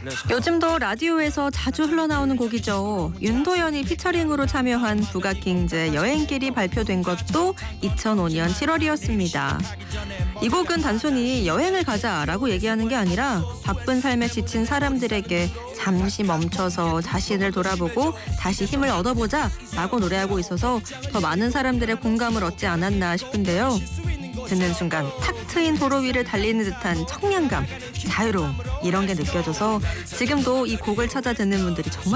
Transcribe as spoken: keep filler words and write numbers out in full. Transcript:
요즘도 라디오에서 자주 흘러나오는 곡이죠. 윤도현이 피처링으로 참여한 북악킹제 여행길이 발표된 것도 이천오 년 칠월이었습니다. 이 곡은 단순히 여행을 가자라고 얘기하는 게 아니라 바쁜 삶에 지친 사람들에게 잠시 멈춰서 자신을 돌아보고 다시 힘을 얻어보자 라고 노래하고 있어서 더 많은 사람들의 공감을 얻지 않았나 싶은데요. 듣는 순간 탁 트인 도로 위를 달리는 듯한 청량감, 자유로움 이런 게 느껴져서 지금도 이 곡을 찾아 듣는 분들이 정말